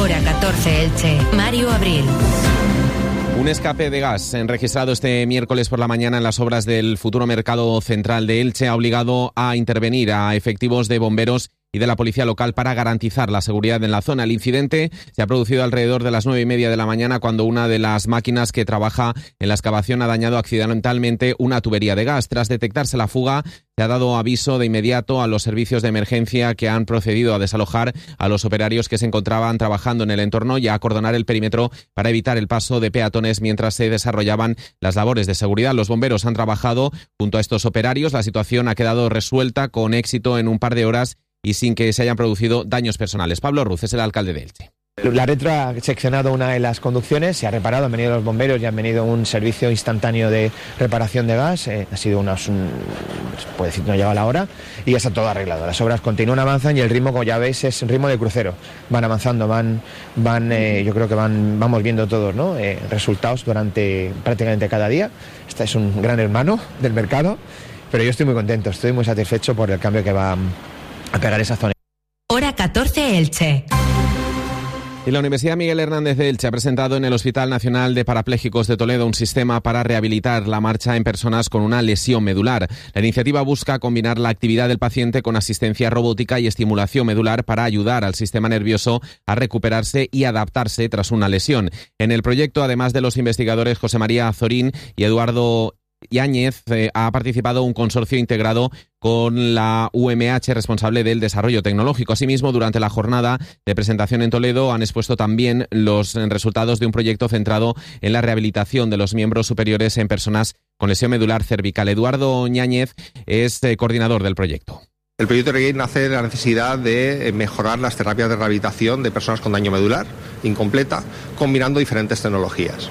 Hora 14 Elche. Mario Abril. Un escape de gas registrado este miércoles por la mañana en las obras del futuro mercado central de Elche ha obligado a intervenir a efectivos de bomberos y de la policía local para garantizar la seguridad en la zona. El incidente se ha producido alrededor de las 9:30 de la mañana cuando una de las máquinas que trabaja en la excavación ha dañado accidentalmente una tubería de gas. Tras detectarse la fuga, se ha dado aviso de inmediato a los servicios de emergencia que han procedido a desalojar a los operarios que se encontraban trabajando en el entorno y a acordonar el perímetro para evitar el paso de peatones mientras se desarrollaban las labores de seguridad. Los bomberos han trabajado junto a estos operarios. La situación ha quedado resuelta con éxito en un par de horas y sin que se hayan producido daños personales. Pablo Ruz es el alcalde de Elche. La Retro ha seccionado una de las conducciones, se ha reparado, han venido los bomberos y han venido un servicio instantáneo de reparación de gas. Ha sido puede decir, no llega la hora y ya está todo arreglado. Las obras continúan, avanzan y el ritmo, como ya veis, es un ritmo de crucero. Van avanzando, yo creo que vamos viendo todos, ¿no? Resultados durante prácticamente cada día. Este es un gran hermano del mercado, pero yo estoy muy contento, estoy muy satisfecho por el cambio que va a pegar esa zona. Hora 14 Elche. Y la Universidad Miguel Hernández de Elche ha presentado en el Hospital Nacional de Parapléjicos de Toledo un sistema para rehabilitar la marcha en personas con una lesión medular. La iniciativa busca combinar la actividad del paciente con asistencia robótica y estimulación medular para ayudar al sistema nervioso a recuperarse y adaptarse tras una lesión. En el proyecto, además de los investigadores José María Azorín y Eduardo Yáñez, ha participado un consorcio integrado con la UMH responsable del desarrollo tecnológico. Asimismo, durante la jornada de presentación en Toledo han expuesto también los resultados de un proyecto centrado en la rehabilitación de los miembros superiores en personas con lesión medular cervical. Eduardo Yáñez es coordinador del proyecto. El proyecto REGAIN nace de la necesidad de mejorar las terapias de rehabilitación de personas con daño medular incompleta, combinando diferentes tecnologías.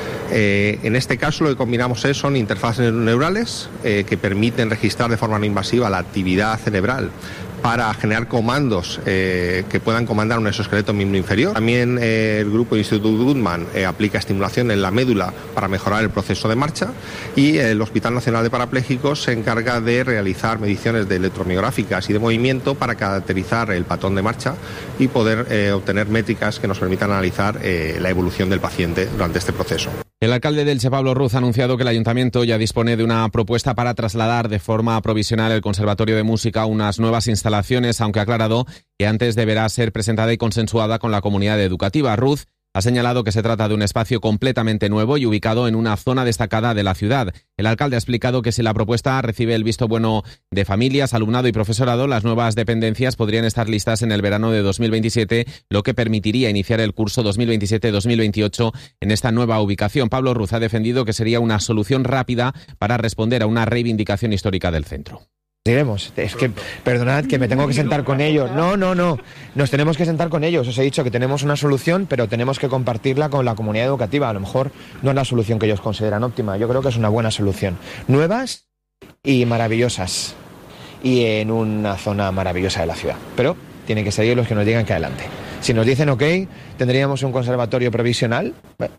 En este caso lo que combinamos son interfaces neurales que permiten registrar de forma no invasiva la actividad cerebral para generar comandos que puedan comandar un exoesqueleto miembro inferior. También el grupo Instituto Goodman aplica estimulación en la médula para mejorar el proceso de marcha y el Hospital Nacional de Parapléjicos se encarga de realizar mediciones de electromiográficas y de movimiento para caracterizar el patrón de marcha y poder obtener métricas que nos permitan analizar la evolución del paciente durante este proceso. El alcalde de Elche, Pablo Ruz, ha anunciado que el ayuntamiento ya dispone de una propuesta para trasladar de forma provisional el Conservatorio de Música a unas nuevas instalaciones, aunque ha aclarado que antes deberá ser presentada y consensuada con la comunidad educativa. Ruz ha señalado que se trata de un espacio completamente nuevo y ubicado en una zona destacada de la ciudad. El alcalde ha explicado que si la propuesta recibe el visto bueno de familias, alumnado y profesorado, las nuevas dependencias podrían estar listas en el verano de 2027, lo que permitiría iniciar el curso 2027-2028 en esta nueva ubicación. Pablo Ruz ha defendido que sería una solución rápida para responder a una reivindicación histórica del centro. Diremos, es que, perdonad, que me tengo que sentar con ellos. No, nos tenemos que sentar con ellos. Os he dicho que tenemos una solución, pero tenemos que compartirla con la comunidad educativa. A lo mejor no es la solución que ellos consideran óptima. Yo creo que es una buena solución. Nuevas y maravillosas. Y en una zona maravillosa de la ciudad. Pero tienen que ser ellos los que nos digan que adelante. Si nos dicen ok, tendríamos un conservatorio provisional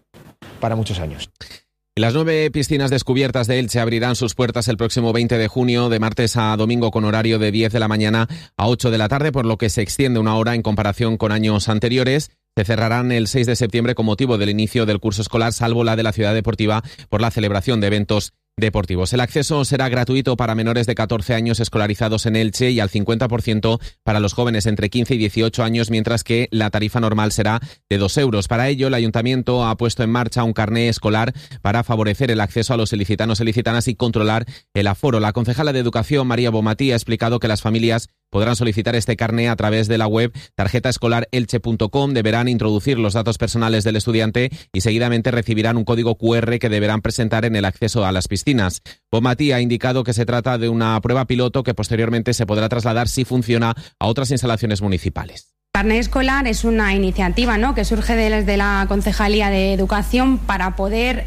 para muchos años. Las 9 piscinas descubiertas de Elche abrirán sus puertas el próximo 20 de junio, de martes a domingo, con horario de 10 de la mañana a 8 de la tarde, por lo que se extiende una hora en comparación con años anteriores. Se cerrarán el 6 de septiembre con motivo del inicio del curso escolar, salvo la de la Ciudad Deportiva, por la celebración de eventos deportivos. El acceso será gratuito para menores de 14 años escolarizados en Elche y al 50% para los jóvenes entre 15 y 18 años, mientras que la tarifa normal será de 2 euros. Para ello, el Ayuntamiento ha puesto en marcha un carné escolar para favorecer el acceso a los ilicitanos e ilicitanas y controlar el aforo. La concejala de Educación, María Bomatí, ha explicado que las familias podrán solicitar este carné a través de la web tarjetaescolarelche.com, deberán introducir los datos personales del estudiante y seguidamente recibirán un código QR que deberán presentar en el acceso a las piscinas. Bomatí ha indicado que se trata de una prueba piloto que posteriormente se podrá trasladar, si funciona, a otras instalaciones municipales. Carné escolar es una iniciativa, ¿no?, que surge desde la Concejalía de Educación para poder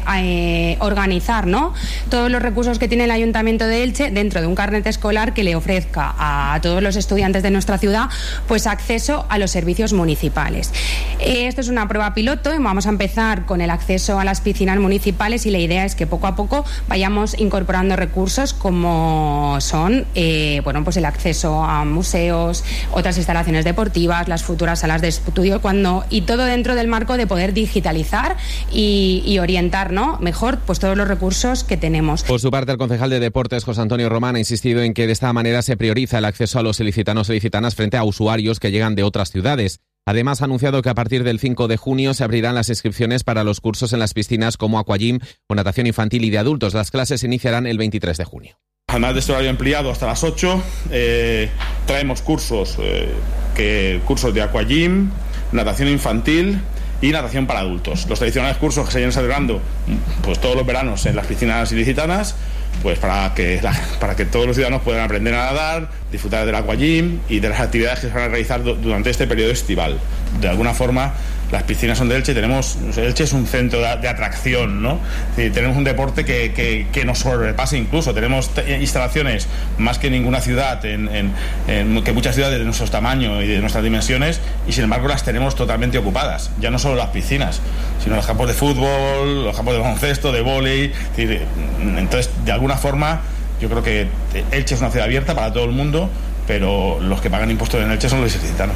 organizar, ¿no?, todos los recursos que tiene el Ayuntamiento de Elche dentro de un carnet escolar que le ofrezca a todos los estudiantes de nuestra ciudad pues acceso a los servicios municipales. Esto es una prueba piloto y vamos a empezar con el acceso a las piscinas municipales y la idea es que poco a poco vayamos incorporando recursos como son pues el acceso a museos, otras instalaciones deportivas, las futuras salas de estudio, y todo dentro del marco de poder digitalizar y orientar, ¿no?, mejor pues todos los recursos que tenemos. Por su parte, el concejal de Deportes, José Antonio Román, ha insistido en que de esta manera se prioriza el acceso a los ilicitanos e ilicitanas frente a usuarios que llegan de otras ciudades. Además, ha anunciado que a partir del 5 de junio se abrirán las inscripciones para los cursos en las piscinas como Aquagym o natación infantil y de adultos. Las clases se iniciarán el 23 de junio. Además de este horario ampliado hasta las 8, traemos cursos de Aquagym, natación infantil y natación para adultos. Los tradicionales cursos que se llevan celebrando pues todos los veranos en las piscinas ilicitanas, pues para que todos los ciudadanos puedan aprender a nadar, disfrutar del Aquagym y de las actividades que se van a realizar durante este periodo estival. De alguna forma, las piscinas son de Elche, Elche es un centro de atracción, ¿no? Tenemos un deporte que nos sobrepasa incluso, tenemos instalaciones más que ninguna ciudad, que muchas ciudades de nuestro tamaño y de nuestras dimensiones, y sin embargo las tenemos totalmente ocupadas, ya no solo las piscinas, sino los campos de fútbol, los campos de baloncesto, de vóley. Entonces, de alguna forma, yo creo que Elche es una ciudad abierta para todo el mundo, pero los que pagan impuestos en Elche son los ilicitanos.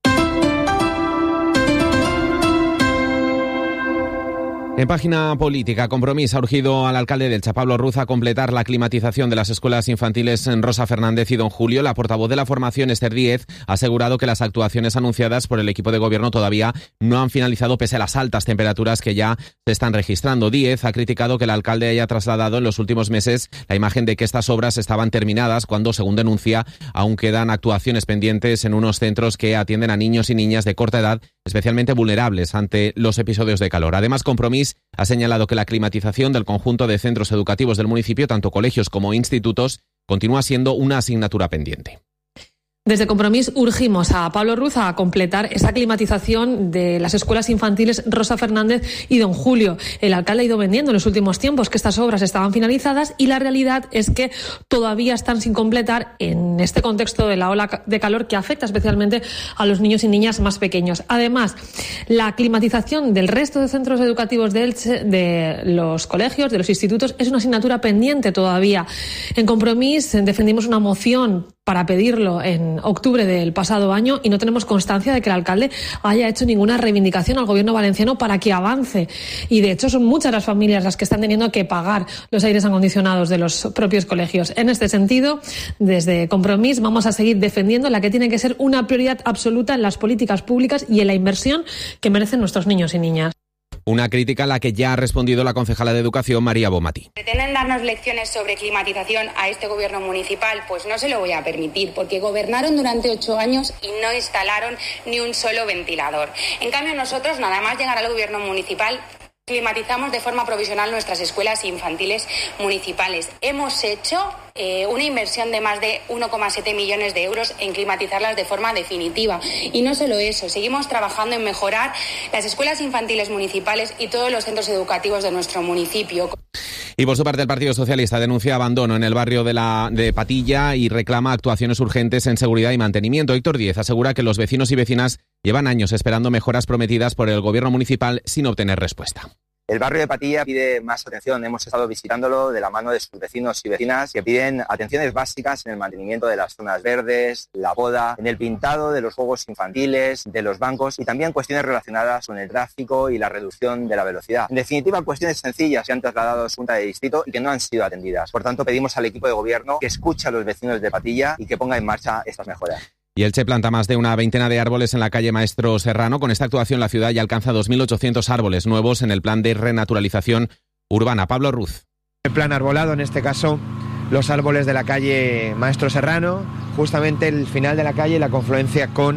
En página política, Compromís ha urgido al alcalde de Elche, Pablo Ruz, a completar la climatización de las escuelas infantiles Rosa Fernández y Don Julio. La portavoz de la formación, Esther Díez, ha asegurado que las actuaciones anunciadas por el equipo de gobierno todavía no han finalizado pese a las altas temperaturas que ya se están registrando. Díez ha criticado que el alcalde haya trasladado en los últimos meses la imagen de que estas obras estaban terminadas cuando, según denuncia, aún quedan actuaciones pendientes en unos centros que atienden a niños y niñas de corta edad, especialmente vulnerables ante los episodios de calor. Además, Compromís ha señalado que la climatización del conjunto de centros educativos del municipio, tanto colegios como institutos, continúa siendo una asignatura pendiente. Desde Compromís urgimos a Pablo Ruz a completar esa climatización de las escuelas infantiles Rosa Fernández y Don Julio. El alcalde ha ido vendiendo en los últimos tiempos que estas obras estaban finalizadas y la realidad es que todavía están sin completar en este contexto de la ola de calor que afecta especialmente a los niños y niñas más pequeños. Además, la climatización del resto de centros educativos de Elche, de los colegios, de los institutos, es una asignatura pendiente todavía. En Compromís defendimos una moción para pedirlo en octubre del pasado año y no tenemos constancia de que el alcalde haya hecho ninguna reivindicación al gobierno valenciano para que avance. Y de hecho son muchas las familias las que están teniendo que pagar los aires acondicionados de los propios colegios. En este sentido, desde Compromís vamos a seguir defendiendo la que tiene que ser una prioridad absoluta en las políticas públicas y en la inversión que merecen nuestros niños y niñas. Una crítica a la que ya ha respondido la concejala de Educación, María Bonmatí. ¿Pretenden darnos lecciones sobre climatización a este gobierno municipal? Pues no se lo voy a permitir, porque gobernaron durante 8 años y no instalaron ni un solo ventilador. En cambio, nosotros, nada más llegar al gobierno municipal, climatizamos de forma provisional nuestras escuelas infantiles municipales. Hemos hecho una inversión de más de 1,7 millones de euros en climatizarlas de forma definitiva. Y no solo eso, seguimos trabajando en mejorar las escuelas infantiles municipales y todos los centros educativos de nuestro municipio. Y por su parte, el Partido Socialista denuncia abandono en el barrio de Patilla y reclama actuaciones urgentes en seguridad y mantenimiento. Héctor Díez asegura que los vecinos y vecinas llevan años esperando mejoras prometidas por el gobierno municipal sin obtener respuesta. El barrio de Patilla pide más atención. Hemos estado visitándolo de la mano de sus vecinos y vecinas que piden atenciones básicas en el mantenimiento de las zonas verdes, la poda, en el pintado de los juegos infantiles, de los bancos y también cuestiones relacionadas con el tráfico y la reducción de la velocidad. En definitiva, cuestiones sencillas que han trasladado a Junta de Distrito y que no han sido atendidas. Por tanto, pedimos al equipo de gobierno que escuche a los vecinos de Patilla y que ponga en marcha estas mejoras. Y Elche planta más de una veintena de árboles en la calle Maestro Serrano. Con esta actuación la ciudad ya alcanza 2.800 árboles nuevos en el plan de renaturalización urbana. Pablo Ruz. El plan arbolado, en este caso, los árboles de la calle Maestro Serrano, justamente el final de la calle, la confluencia con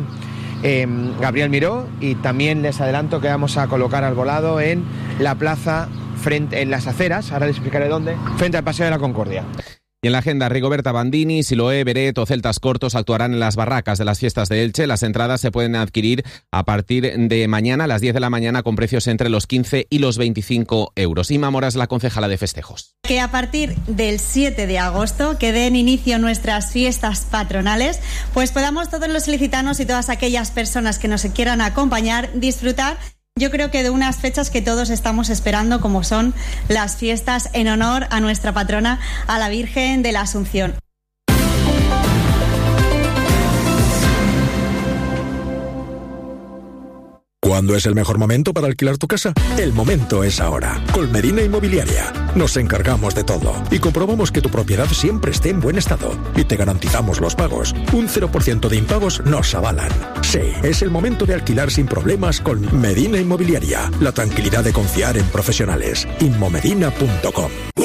Gabriel Miró, y también les adelanto que vamos a colocar arbolado en la plaza, frente en las aceras, ahora les explicaré dónde, frente al Paseo de la Concordia. Y Y en la agenda, Rigoberta Bandini, Siloé, Beret o Celtas Cortos actuarán en las barracas de las fiestas de Elche. Las entradas se pueden adquirir a partir de mañana a las 10 de la mañana con precios entre los 15 y los 25 euros. Inma Mora es la concejala de festejos. Que a partir del 7 de agosto, que den inicio nuestras fiestas patronales, pues podamos todos los ilicitanos y todas aquellas personas que nos quieran acompañar, disfrutar, yo creo que de unas fechas que todos estamos esperando, como son las fiestas en honor a nuestra patrona, a la Virgen de la Asunción. ¿Cuándo es el mejor momento para alquilar tu casa? El momento es ahora. Con Medina Inmobiliaria nos encargamos de todo y comprobamos que tu propiedad siempre esté en buen estado y te garantizamos los pagos. Un 0% de impagos nos avalan. Sí, es el momento de alquilar sin problemas con Medina Inmobiliaria. La tranquilidad de confiar en profesionales. Inmomedina.com.